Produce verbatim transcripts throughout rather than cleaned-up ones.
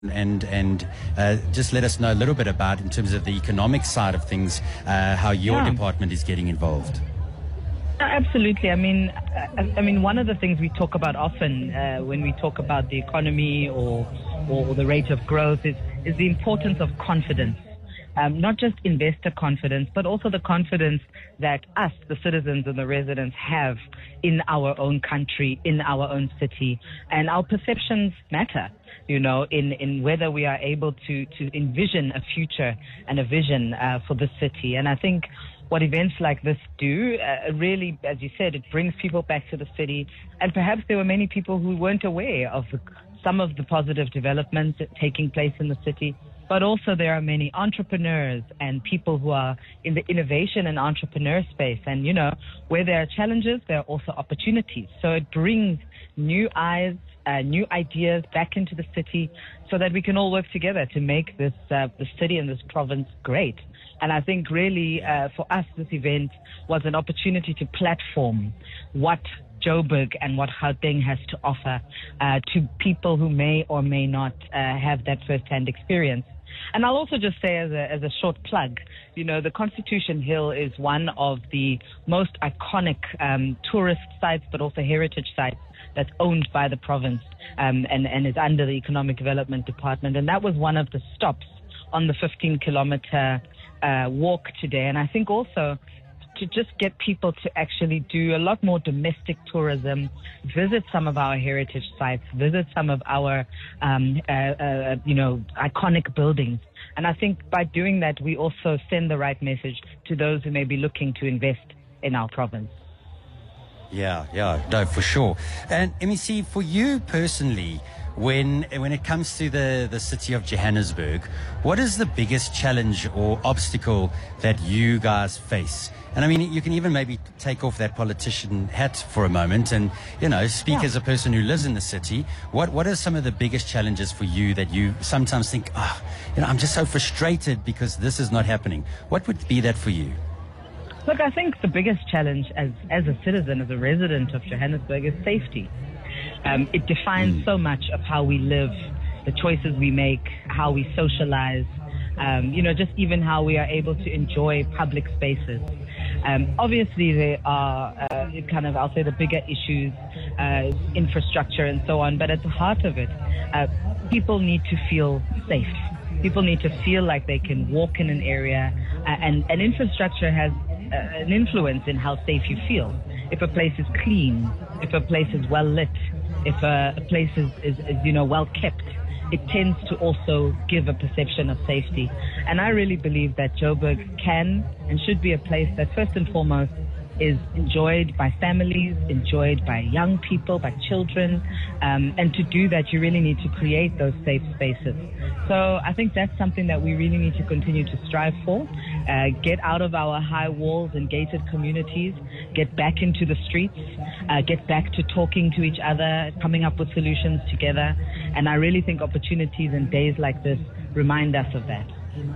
and and uh, just let us know a little bit about, in terms of the economic side of things, uh, how your Yeah. department is getting involved. Absolutely. I mean, I, I mean, one of the things we talk about often uh, when we talk about the economy or, or the rate of growth is is the importance of confidence. Um, not just investor confidence, but also the confidence that us, the citizens and the residents, have in our own country, in our own city, and our perceptions matter. You know, in, in whether we are able to, to envision a future and a vision uh, for the city. And I think what events like this do, uh, really, as you said, it brings people back to the city. And perhaps there were many people who weren't aware of the, some of the positive developments taking place in the city. But also there are many entrepreneurs and people who are in the innovation and entrepreneur space. And, you know, where there are challenges, there are also opportunities. So it brings new eyes, uh, new ideas back into the city so that we can all work together to make this uh, the city and this province great. And I think really uh, for us, this event was an opportunity to platform what Joburg and what Gauteng has to offer uh, to people who may or may not uh, have that first-hand experience. And I'll also just say, as a, as a short plug, you know, the Constitution Hill is one of the most iconic um, tourist sites, but also heritage sites that's owned by the province um, and, and is under the Economic Development Department. And that was one of the stops on the fifteen kilometer uh, walk today. And I think also to just get people to actually do a lot more domestic tourism, visit some of our heritage sites, visit some of our, um, uh, uh, you know, iconic buildings. And I think by doing that, we also send the right message to those who may be looking to invest in our province. Yeah, yeah, no, for sure. And M E C, for you personally, when when it comes to the, the city of Johannesburg, what is the biggest challenge or obstacle that you guys face? And I mean, you can even maybe take off that politician hat for a moment and, you know, speak Yeah. as a person who lives in the city. What what are some of the biggest challenges for you that you sometimes think, ah, you know, I'm just so frustrated because this is not happening? What would be that for you? Look, I think the biggest challenge as, as a citizen, as a resident of Johannesburg, is safety. Um, it defines Mm. so much of how we live, the choices we make, how we socialize, um, you know, just even how we are able to enjoy public spaces. Um, obviously, there are uh, kind of, I'll say, the bigger issues, uh, infrastructure and so on, but at the heart of it, uh, people need to feel safe. People need to feel like they can walk in an area, uh, and, and infrastructure has uh, an influence in how safe you feel. If a place is clean, if a place is well lit, if a, a place is, is, is, you know, well kept, it tends to also give a perception of safety. And I really believe that Joburg can and should be a place that first and foremost is enjoyed by families, enjoyed by young people, by children. Um, and to do that, you really need to create those safe spaces. So I think that's something that we really need to continue to strive for. Uh, get out of our high walls and gated communities, get back into the streets, uh, get back to talking to each other, coming up with solutions together. And I really think opportunities and days like this remind us of that.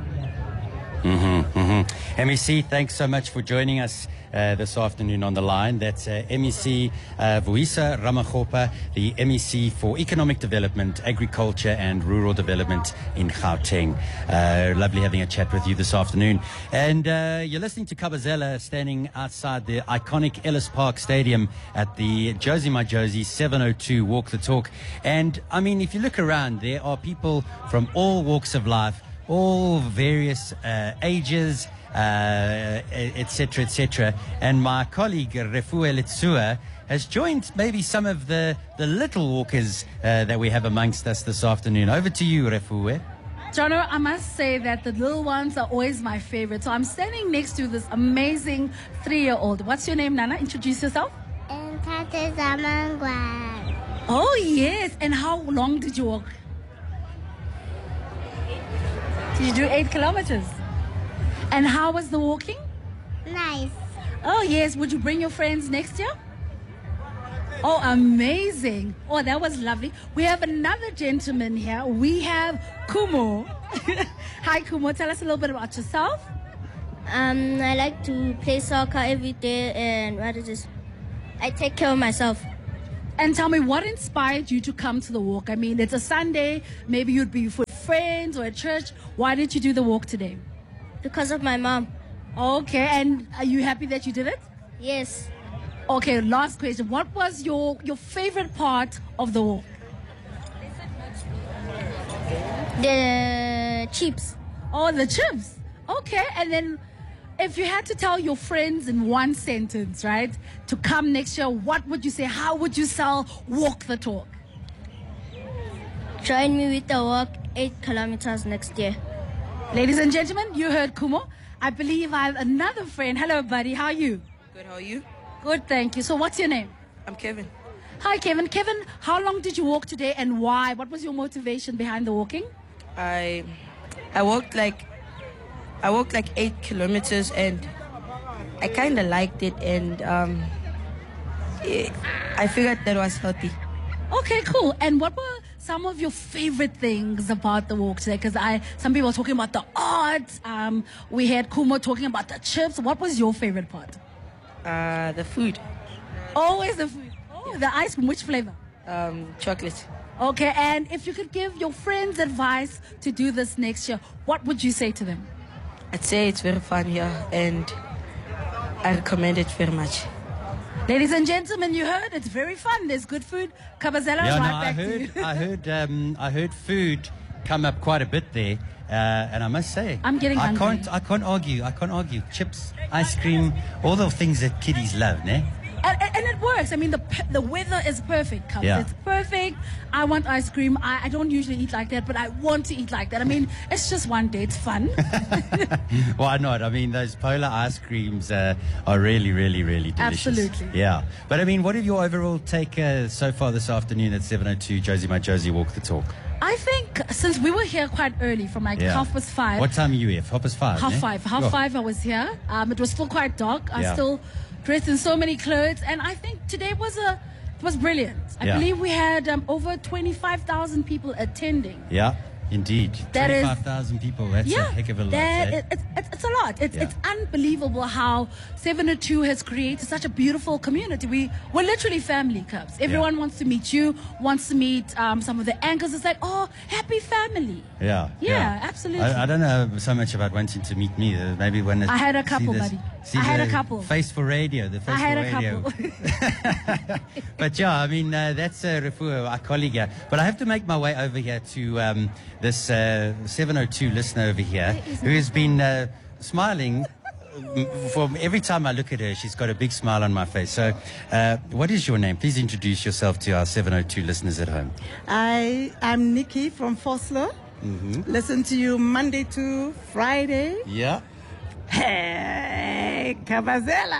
Mm-hmm, mm-hmm. M E C, thanks so much for joining us uh, this afternoon on the line. That's uh, M E C uh, Vuyisa Ramakgopa, the M E C for Economic Development, Agriculture and Rural Development in Gauteng. Uh, lovely having a chat with you this afternoon. And uh, you're listening to Kabazela, standing outside the iconic Ellis Park Stadium at the Josie My Josie seven oh two Walk the Talk. And I mean, if you look around, there are people from all walks of life, all various uh, ages, uh, et cetera, et cetera. And my colleague, Refuwe Letsua, has joined maybe some of the, the little walkers uh, that we have amongst us this afternoon. Over to you, Refuwe. Jono, I must say that the little ones are always my favorite. So I'm standing next to this amazing three-year-old. What's your name, Nana? Introduce yourself. Tate Zamangwa. Oh, yes. And how long did you walk? Did you do eight kilometers? And how was the walking? Nice. Oh, yes. Would you bring your friends next year? Oh, amazing. Oh, that was lovely. We have another gentleman here. We have Kumo. Hi, Kumo. Tell us a little bit about yourself. Um, I like to play soccer every day, and what is this? I take care of myself. And tell me, what inspired you to come to the walk? I mean, it's a Sunday. Maybe you'd be with friends or at church. Why did you do the walk today? Because of my mom. Okay, and are you happy that you did it? Yes. Okay, last question. What was your, your favorite part of the walk? The chips. Oh, the chips. Okay, and then if you had to tell your friends in one sentence, right, to come next year, what would you say? How would you sell Walk the Talk? Join me with the walk eight kilometers next year. Ladies and gentlemen, you heard Kumo. I believe I have another friend. Hello, buddy. How are you? Good, how are you? Good, thank you. So what's your name? I'm Kevin. Hi, Kevin. Kevin, how long did you walk today and why? What was your motivation behind the walking? I I walked like I walked like eight kilometers and I kind of liked it and um, it, I figured that was healthy. Okay, cool. And what were some of your favorite things about the walk today? Because I, some people were talking about the art. Um, we had Kumo talking about the chips. What was your favorite part? Uh, the food, Always the food. Oh, the ice cream. Which flavor? um, chocolate. Okay, and if you could give your friends advice to do this next year, what would you say to them? I'd say it's very fun here and I recommend it very much. Ladies and gentlemen, you heard it's very fun. There's good food. Kabazela, Yeah, right no, I back to heard, you. I heard, um, I heard food come up quite a bit there, uh, and I must say, I'm getting I hungry. can't, I can't argue. I can't argue. Chips, ice cream, all the things that kiddies love, ne? And, and, and it works. I mean, the pe- the weather is perfect, Cubs. Yeah. It's perfect. I want ice cream. I, I don't usually eat like that, but I want to eat like that. I mean, it's just one day. It's fun. Why not? I mean, those polar ice creams uh, are really, really, really delicious. Absolutely. Yeah. But I mean, what is your overall take uh, so far this afternoon at seven oh two, Josie My Josie Walk the Talk? I think since we were here quite early, from like Yeah. half past five. What time are you here? Half past five? Half ne? five. Half Oh. five I was here. Um, it was still quite dark. I Yeah. still dressed in so many clothes. And I think today was a it was brilliant. I Yeah. believe we had um, over twenty-five thousand people attending. Yeah, indeed. That is- twenty-five thousand people. That's Yeah, a heck of a lot. that- eh? it- it's, it's, it's a lot. It's, Yeah. it's unbelievable how seven oh two has created such a beautiful community. We, we're literally family, Cubs. Everyone wants to meet you, wants to meet um, some of the anchors. It's like, oh, happy family. Yeah, Yeah, absolutely. I, I don't know so much about wanting to meet me. Uh, Maybe when it, I had a see couple, this- buddy. see I had the a couple. Face for radio. The face I had for a radio. couple. But yeah, I mean uh, that's uh, Refuo, our colleague here. But I have to make my way over here to um, this uh, seven oh two listener over here who has been uh, smiling. m- From every time I look at her, she's got a big smile on my face. So, uh, what is your name? Please introduce yourself to our seven oh two listeners at home. I am Nikki from Fosler. Listen to you Monday to Friday. Yeah. Hey, Kabazela.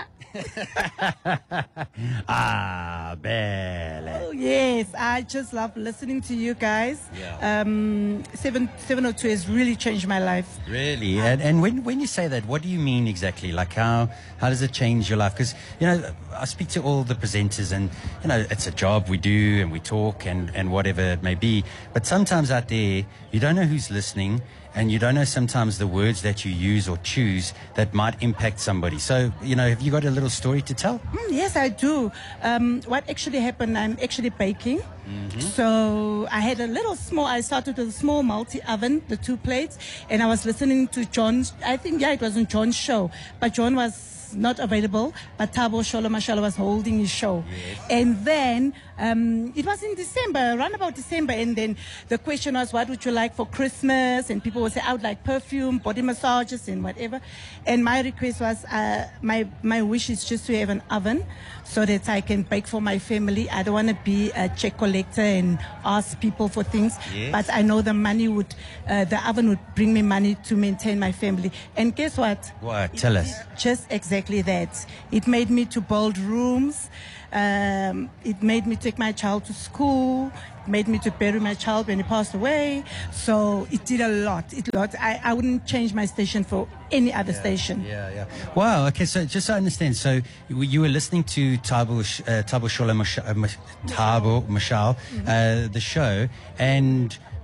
Ah, belle. Oh, yes, I just love listening to you guys. Yeah. Um, seven, seven oh two has really changed my life. Really? And, and when, when you say that, what do you mean exactly? Like how, how does it change your life? Because, you know, I speak to all the presenters and, you know, it's a job we do and we talk and, and whatever it may be. But sometimes out there, you don't know who's listening and you don't know sometimes the words that you use or choose that might impact somebody. So, you know, have you got a little story to tell? Mm, yes, I do. Um, what actually happened, I'm actually baking. So I had a little small, I started with a small multi oven, the two plates, and I was listening to John's, I think, yeah, it wasn't John's show, but John was not available, but Thabo Sholo Mashala was holding his show. And then um, it was in December, around about December, and then the question was, what would you like for Christmas? And people would say, I would like perfume, body massages, and whatever. And my request was, uh, my, my wish is just to have an oven so that I can bake for my family. I don't want to be a check collector and ask people for things, Yes. but I know the money would, uh, the oven would bring me money to maintain my family. And guess what? What? Tell us. Just exactly that. It made me to build rooms. Um, it made me take my child to school. It made me to bury my child when he passed away. So it did a lot. It a lot. I, I wouldn't change my station for any other station. Yeah, yeah. Wow. Okay. So just so I understand, so you, you were listening to Thabo Sh- uh, Thabo Sholo Mash- uh, Mash- Thabo Mashal, uh, the show, and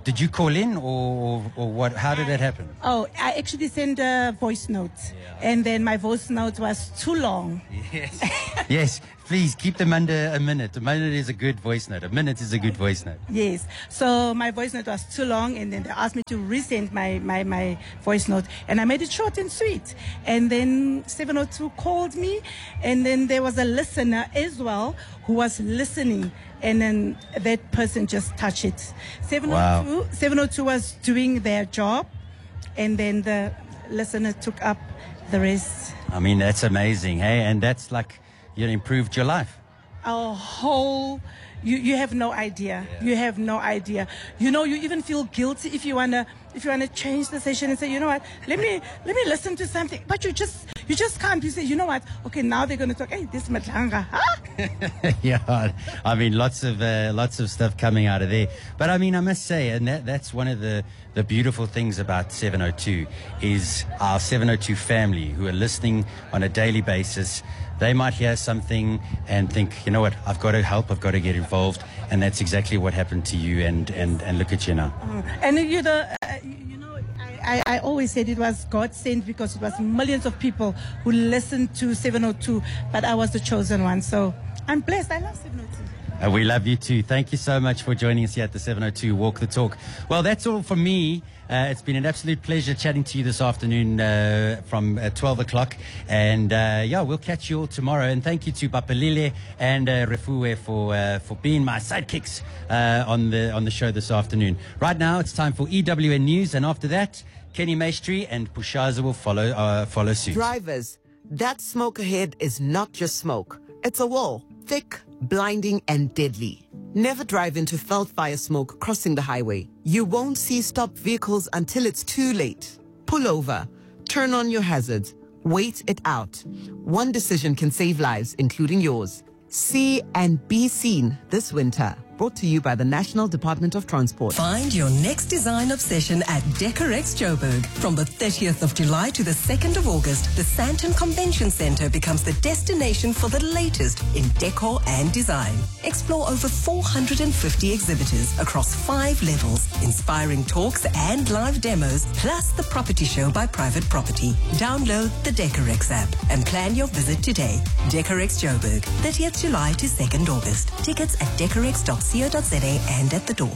did you call in or, or what? How did that happen? Oh, I actually sent a voice note, yeah. And then my voice note was too long. Yes. Yes. Please keep them under a minute. A minute is a good voice note. A minute is a good voice note. Yes. So my voice note was too long, and then they asked me to resend my, my, my voice note, and I made it short and sweet. And then seven oh two called me, and then there was a listener as well who was listening, and then that person just touched it. seven oh two, wow. seven oh two was doing their job, and then the listener took up the rest. I mean, that's amazing, hey? And that's like, you improved your life. Our whole, you, you have no idea. Yeah. You have no idea. You know, you even feel guilty if you wanna if you wanna change the session and say, you know what, let me let me listen to something. But you just you just can't. You say, you know what? Okay, now they're gonna talk. Hey, this Matlanga, huh? Yeah, I mean, lots of uh, lots of stuff coming out of there. But I mean, I must say, and that that's one of the the beautiful things about seven oh two is our seven oh two family who are listening on a daily basis. They might hear something and think, you know what, I've got to help, I've got to get involved. And that's exactly what happened to you. And, and, and look at you now. Mm. And you know, uh, you know I, I, I always said it was God sent because it was millions of people who listened to seven oh two. But I was the chosen one. So I'm blessed. I love seven oh two. Uh, we love you too. Thank you so much for joining us here at the seven oh two Walk the Talk. Well, that's all from me. Uh, it's been an absolute pleasure chatting to you this afternoon uh, from uh, twelve o'clock. And uh, yeah, we'll catch you all tomorrow. And thank you to Bapalile and uh, Refuwe for uh, for being my sidekicks uh, on the on the show this afternoon. Right now, it's time for E W N News. And after that, Kenny Maestri and Pushaza will follow, uh, follow suit. Drivers, that smoke ahead is not just smoke. It's a wall, thick, blinding and deadly. Never drive into felt fire smoke crossing the highway. You won't see stopped vehicles until it's too late. Pull over, turn on your hazards, wait it out. One decision can save lives, including yours. See and be seen this winter. Brought to you by the National Department of Transport. Find your next design obsession at Decorex Joburg. From the thirtieth of July to the second of August, the Sandton Convention Center becomes the destination for the latest in decor and design. Explore over four hundred fifty exhibitors across five levels, inspiring talks and live demos, plus the property show by Private Property. Download the Decorex app and plan your visit today. Decorex Joburg, thirtieth of July to second of August. Tickets at decorex dot co dot za and at the door.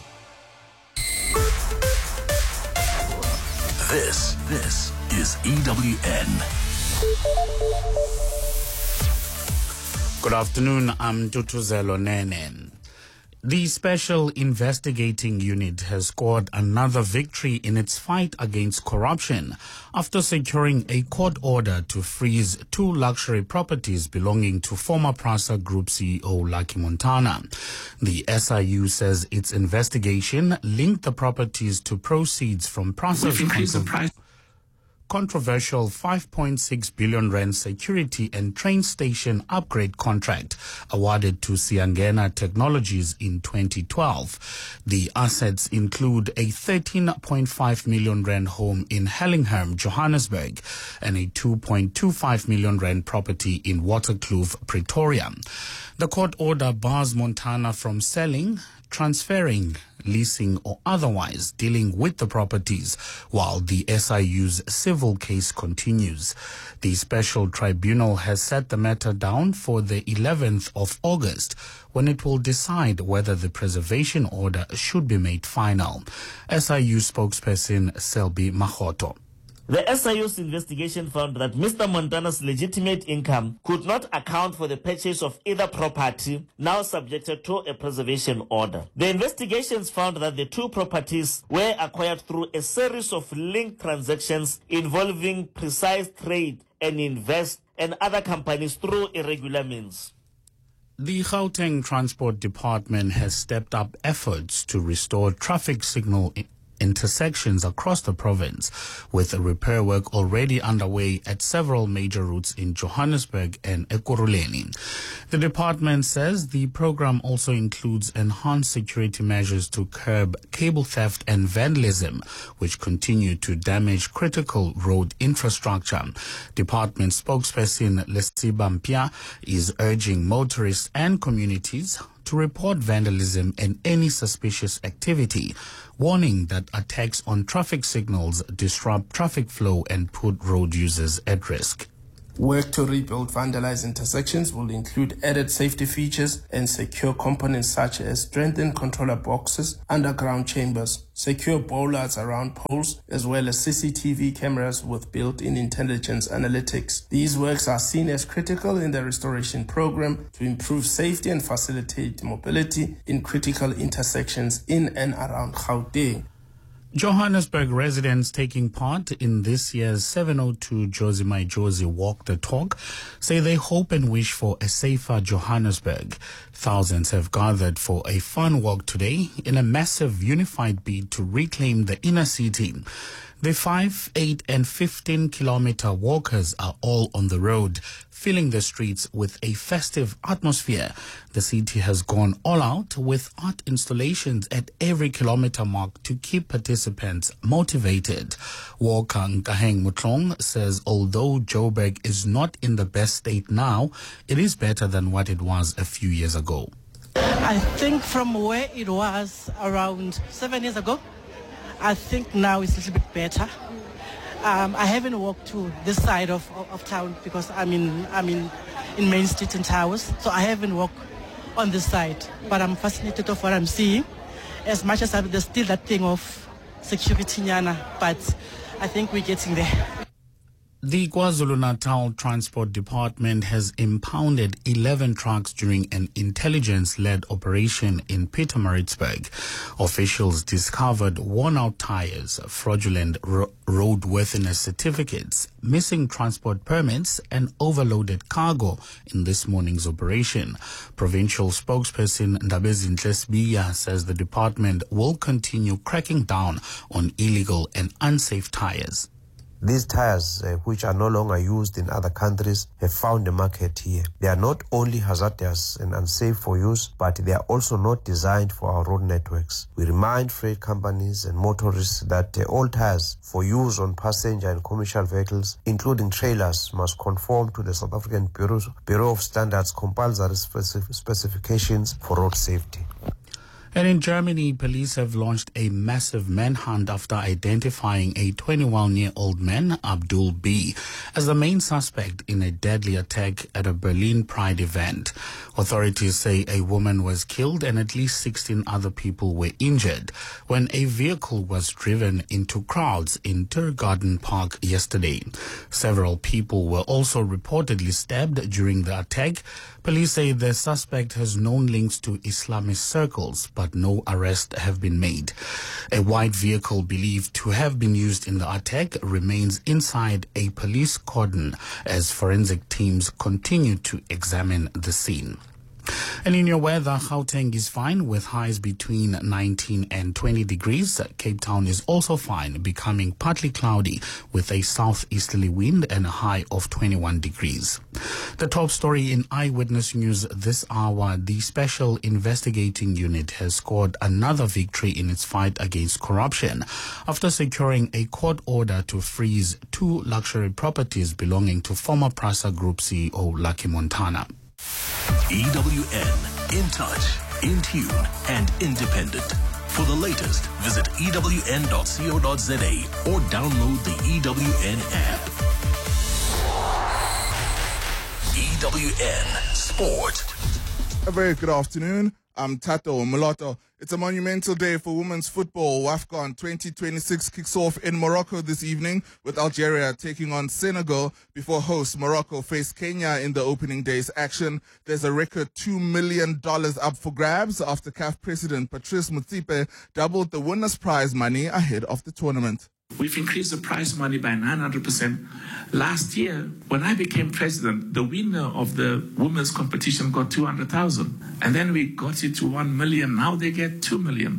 This, this is E W N. Good afternoon, I'm Tutuzelo Nenen. The Special Investigating Unit has scored another victory in its fight against corruption after securing a court order to freeze two luxury properties belonging to former PRASA Group C E O Lucky Montana. The S I U says its investigation linked the properties to proceeds from PRASA's conserv- controversial five point six billion rand security and train station upgrade contract awarded to Siangena Technologies in twenty twelve. The assets include a thirteen point five million rand home in Hellingham, Johannesburg, and a two point two five million rand property in Waterkloof, Pretoria. The court order bars Montana from selling, transferring, leasing or otherwise dealing with the properties while the S I U's civil case continues. The special tribunal has set the matter down for the eleventh of August when it will decide whether the preservation order should be made final. S I U spokesperson Selby Mahoto. The S I U's investigation found that Mister Montana's legitimate income could not account for the purchase of either property, now subjected to a preservation order. The investigations found that the two properties were acquired through a series of linked transactions involving Precise Trade and Invest and other companies through irregular means. The Gauteng Transport Department has stepped up efforts to restore traffic signal intersections across the province, with repair work already underway at several major routes in Johannesburg and Ekurhuleni. The department says the program also includes enhanced security measures to curb cable theft and vandalism, which continue to damage critical road infrastructure. Department spokesperson Lesiba Mpia is urging motorists and communities to report vandalism and any suspicious activity, warning that attacks on traffic signals disrupt traffic flow and put road users at risk. Work to rebuild vandalized intersections will include added safety features and secure components such as strengthened controller boxes, underground chambers, secure bollards around poles, as well as C C T V cameras with built-in intelligence analytics. These works are seen as critical in the restoration program to improve safety and facilitate mobility in critical intersections in and around Gauteng. Johannesburg residents taking part in this year's seven oh two Jozi Majozi Walk the Talk say they hope and wish for a safer Johannesburg. Thousands have gathered for a fun walk today in a massive unified bid to reclaim the inner city. The five, eight and fifteen kilometer walkers are all on the road, filling the streets with a festive atmosphere. The city has gone all out with art installations at every kilometer mark to keep participants motivated. Walker Nkaheng Mutlong says although Joburg is not in the best state now, it is better than what it was a few years ago. I think from where it was around seven years ago, I think now it's a little bit better. Um, I haven't walked to this side of, of, of town because I'm in I'm in, in Main Street and Towers, so I haven't walked on this side. But I'm fascinated of what I'm seeing. As much as I, there's still that thing of security, nyana, but I think we're getting there. The KwaZulu-Natal Transport Department has impounded eleven trucks during an intelligence-led operation in Pietermaritzburg. Officials discovered worn-out tires, fraudulent ro- roadworthiness certificates, missing transport permits, and overloaded cargo in this morning's operation. Provincial spokesperson Ndabezinhle Sibiya says the department will continue cracking down on illegal and unsafe tires. These tires, uh, which are no longer used in other countries, have found a market here. They are not only hazardous and unsafe for use, but they are also not designed for our road networks. We remind freight companies and motorists that uh, all tires for use on passenger and commercial vehicles, including trailers, must conform to the South African Bureau, Bureau of Standards compulsory specif- specifications for road safety. And in Germany, police have launched a massive manhunt after identifying a twenty-one-year-old man, Abdul B., as the main suspect in a deadly attack at a Berlin Pride event. Authorities say a woman was killed and at least sixteen other people were injured when a vehicle was driven into crowds in Tiergarten Park yesterday. Several people were also reportedly stabbed during the attack. Police say the suspect has known links to Islamist circles, but no arrests have been made. A white vehicle believed to have been used in the attack remains inside a police cordon as forensic teams continue to examine the scene. And in your weather, Gauteng is fine with highs between nineteen and twenty degrees. Cape Town is also fine, becoming partly cloudy with a southeasterly wind and a high of twenty-one degrees. The top story in Eyewitness News this hour, the Special Investigating Unit has scored another victory in its fight against corruption after securing a court order to freeze two luxury properties belonging to former Prasa Group C E O Lucky Montana. E W N, in touch, in tune, and independent. For the latest, visit E W N dot co dot za or download the E W N app. E W N Sport. A very good afternoon. I'm Tato Mulatto. It's a monumental day for women's football. WAFCON twenty twenty-six kicks off in Morocco this evening with Algeria taking on Senegal before hosts Morocco face Kenya in the opening day's action. There's a record two million dollars up for grabs after C A F President Patrice Motsepe doubled the winner's prize money ahead of the tournament. We've increased the prize money by nine hundred percent. Last year, when I became president, the winner of the women's competition got two hundred thousand. And then we got it to one million. Now they get two million.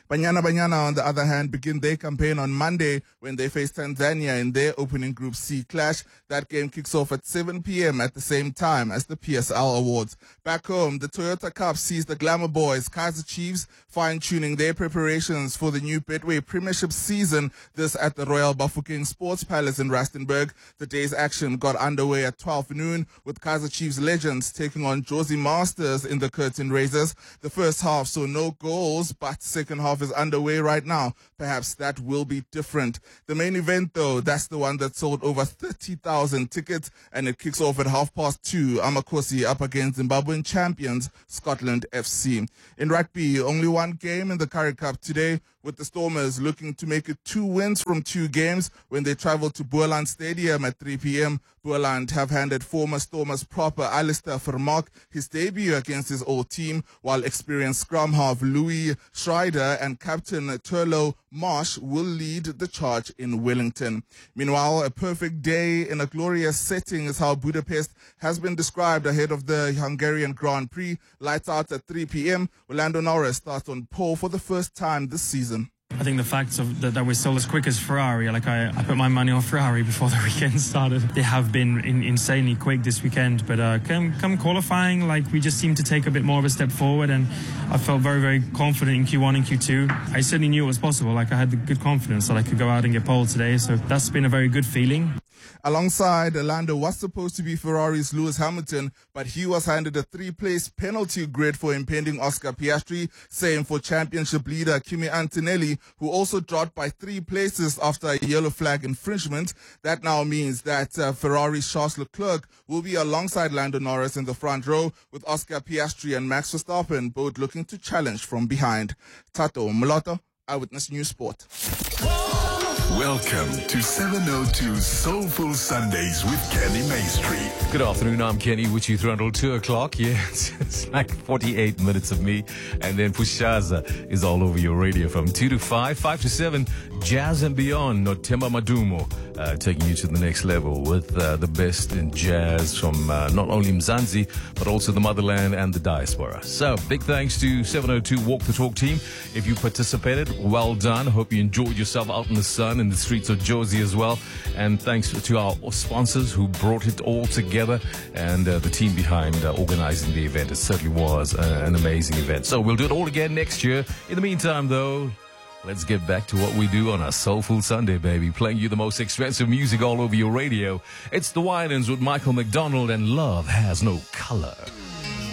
Banyana Banyana, on the other hand, begin their campaign on Monday when they face Tanzania in their opening Group C clash. That game kicks off at seven p.m. at the same time as the P S L Awards. Back home, the Toyota Cup sees the Glamour Boys, Kaizer Chiefs, fine-tuning their preparations for the new Betway Premiership season, this at the Royal Bafokeng Sports Palace in Rustenburg. The day's action got underway at twelve noon with Kaizer Chiefs legends taking on Josie Masters in the curtain raisers. The first half saw no goals, but second half is underway right now. Perhaps that will be different. The main event, though, that's the one that sold over thirty thousand tickets, and it kicks off at half past two. Amakosi up against Zimbabwean champions Scotland F C. In rugby, only one game in the Currie Cup today, with the Stormers looking to make it two wins from two games when they travel to Boerland Stadium at three p.m. Boerland have handed former Stormers proper Alistair Vermaak his debut against his old team, while experienced scrum half Louis Schreider and captain Turlo Marsh will lead the charge in Wellington. Meanwhile, a perfect day in a glorious setting is how Budapest has been described ahead of the Hungarian Grand Prix. Lights out at three p.m. Lando Norris starts on pole for the first time this season. I think the fact of that, that we're still as quick as Ferrari, like I, I put my money on Ferrari before the weekend started. They have been in, insanely quick this weekend, but uh, come, come qualifying, like we just seemed to take a bit more of a step forward, and I felt very, very confident in Q one and Q two. I certainly knew it was possible. Like I had the good confidence that I could go out and get pole today, so that's been a very good feeling. Alongside, Lando was supposed to be Ferrari's Lewis Hamilton, but he was handed a three-place penalty grid for impending Oscar Piastri. Same for championship leader Kimi Antonelli, who also dropped by three places after a yellow flag infringement. That now means that uh, Ferrari's Charles Leclerc will be alongside Lando Norris in the front row, with Oscar Piastri and Max Verstappen both looking to challenge from behind. Tato Moloto, Eyewitness News Sport. Welcome to seven oh two Soulful Sundays with Kenny Maestri. Good afternoon, I'm Kenny with you through until two o'clock. Yeah, it's, it's like forty-eight minutes of me. And then Pushaza is all over your radio from two to five, five to seven, Jazz and Beyond, Notemba Madumo, uh, taking you to the next level with uh, the best in jazz from uh, not only Mzansi, but also the motherland and the diaspora. So, big thanks to seven oh two Walk the Talk team. If you participated, well done. Hope you enjoyed yourself out in the sun in the streets of Josie as well. And thanks to our sponsors who brought it all together, and uh, the team behind uh, organizing the event. It certainly was uh, an amazing event. So we'll do it all again next year. In the meantime, though, let's get back to what we do on a Soulful Sunday, baby. Playing you the most expensive music all over your radio. It's the Winans with Michael McDonald and Love Has No Color.